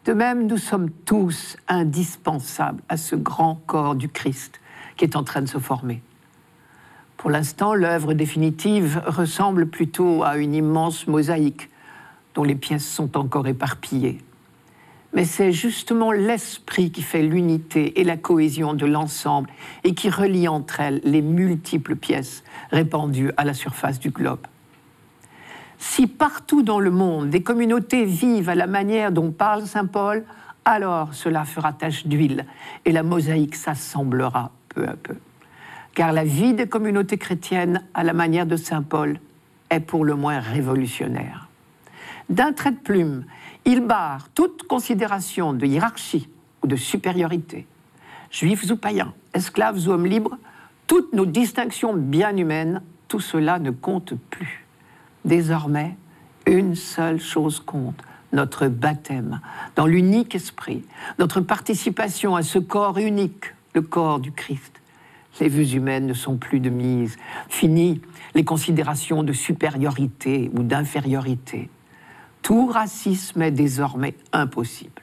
De même, nous sommes tous indispensables à ce grand corps du Christ qui est en train de se former. Pour l'instant, l'œuvre définitive ressemble plutôt à une immense mosaïque dont les pièces sont encore éparpillées. Mais c'est justement l'esprit qui fait l'unité et la cohésion de l'ensemble et qui relie entre elles les multiples pièces répandues à la surface du globe. Si partout dans le monde, des communautés vivent à la manière dont parle saint Paul, alors cela fera tache d'huile et la mosaïque s'assemblera peu à peu. Car la vie des communautés chrétiennes, à la manière de saint Paul, est pour le moins révolutionnaire. D'un trait de plume, il barre toute considération de hiérarchie ou de supériorité. Juifs ou païens, esclaves ou hommes libres, toutes nos distinctions bien humaines, tout cela ne compte plus. Désormais, une seule chose compte, notre baptême dans l'unique esprit, notre participation à ce corps unique, le corps du Christ. Les vues humaines ne sont plus de mise. Fini les considérations de supériorité ou d'infériorité. Tout racisme est désormais impossible.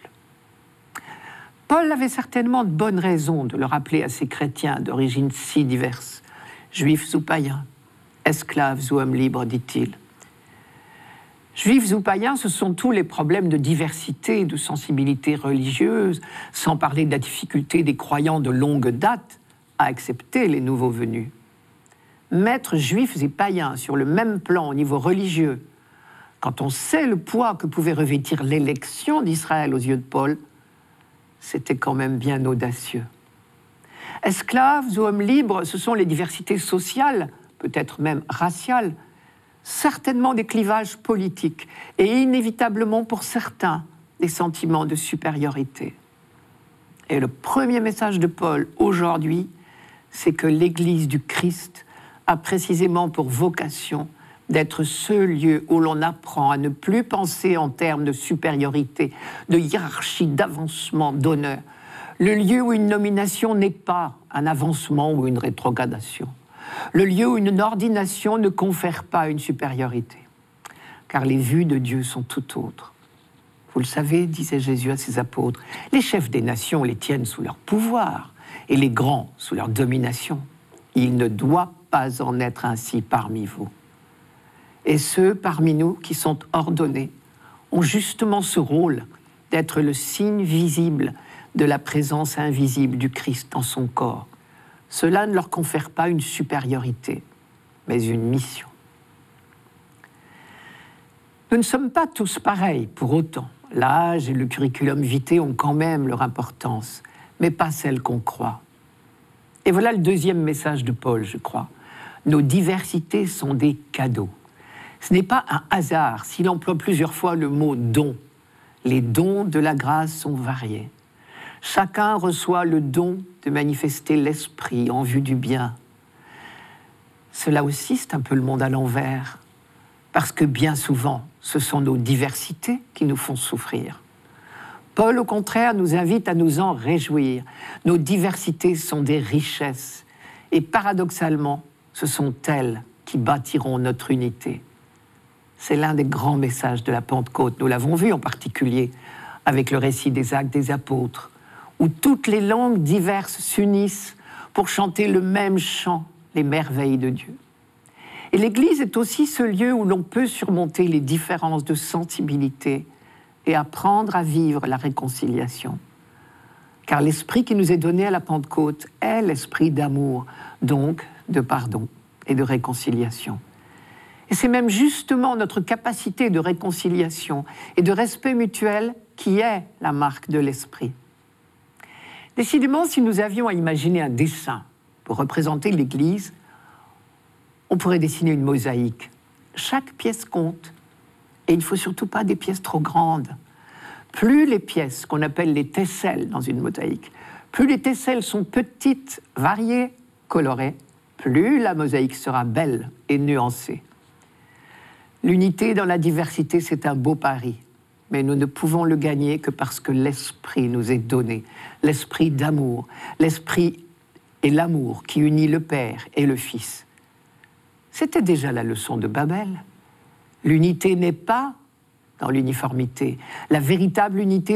Paul avait certainement de bonnes raisons de le rappeler à ces chrétiens d'origines si diverses, juifs ou païens, esclaves ou hommes libres, dit-il. Juifs ou païens, ce sont tous les problèmes de diversité, de sensibilité religieuse, sans parler de la difficulté des croyants de longue date à accepter les nouveaux venus. Mettre juifs et païens sur le même plan au niveau religieux, quand on sait le poids que pouvait revêtir l'élection d'Israël aux yeux de Paul, c'était quand même bien audacieux. Esclaves ou hommes libres, ce sont les diversités sociales, peut-être même raciales, certainement des clivages politiques et inévitablement pour certains des sentiments de supériorité. Et le premier message de Paul aujourd'hui, c'est que l'Église du Christ a précisément pour vocation d'être ce lieu où l'on apprend à ne plus penser en termes de supériorité, de hiérarchie, d'avancement, d'honneur. Le lieu où une nomination n'est pas un avancement ou une rétrogradation. Le lieu où une ordination ne confère pas une supériorité. Car les vues de Dieu sont tout autres. Vous le savez, disait Jésus à ses apôtres, les chefs des nations les tiennent sous leur pouvoir et les grands sous leur domination. Il ne doit pas en être ainsi parmi vous. Et ceux parmi nous qui sont ordonnés ont justement ce rôle d'être le signe visible de la présence invisible du Christ dans son corps. Cela ne leur confère pas une supériorité, mais une mission. Nous ne sommes pas tous pareils pour autant. L'âge et le curriculum vitae ont quand même leur importance, mais pas celle qu'on croit. Et voilà le deuxième message de Paul, je crois. Nos diversités sont des cadeaux. Ce n'est pas un hasard s'il emploie plusieurs fois le mot « don ». Les dons de la grâce sont variés. Chacun reçoit le don de manifester l'esprit en vue du bien. Cela aussi, c'est un peu le monde à l'envers, parce que bien souvent, ce sont nos diversités qui nous font souffrir. Paul, au contraire, nous invite à nous en réjouir. Nos diversités sont des richesses, et paradoxalement, ce sont elles qui bâtiront notre unité. C'est l'un des grands messages de la Pentecôte. Nous l'avons vu en particulier avec le récit des Actes des Apôtres, où toutes les langues diverses s'unissent pour chanter le même chant, les merveilles de Dieu. Et l'Église est aussi ce lieu où l'on peut surmonter les différences de sensibilité et apprendre à vivre la réconciliation. Car l'esprit qui nous est donné à la Pentecôte est l'esprit d'amour, donc de pardon et de réconciliation. Et c'est même justement notre capacité de réconciliation et de respect mutuel qui est la marque de l'esprit. Décidément, si nous avions à imaginer un dessin pour représenter l'Église, on pourrait dessiner une mosaïque. Chaque pièce compte, et il ne faut surtout pas des pièces trop grandes. Plus les pièces qu'on appelle les tesselles dans une mosaïque, plus les tesselles sont petites, variées, colorées, plus la mosaïque sera belle et nuancée. L'unité dans la diversité, c'est un beau pari, mais nous ne pouvons le gagner que parce que l'esprit nous est donné, l'esprit d'amour, l'esprit et l'amour qui unit le Père et le Fils. C'était déjà la leçon de Babel. L'unité n'est pas dans l'uniformité. La véritable unité